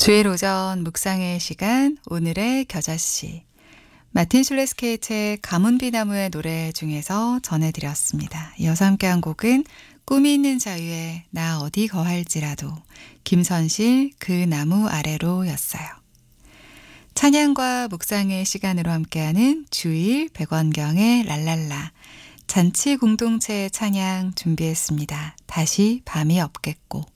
주일 오전 묵상의 시간, 오늘의 겨자씨. 마틴 슐레스케이트의 가문비나무의 노래 중에서 전해드렸습니다. 이어서 함께한 곡은 꿈이 있는 자유에 나 어디 거할지라도, 김선실 그 나무 아래로 였어요. 찬양과 묵상의 시간으로 함께하는 주일 백원경의 랄랄라, 잔치 공동체 찬양 준비했습니다. 다시 밤이 없겠고.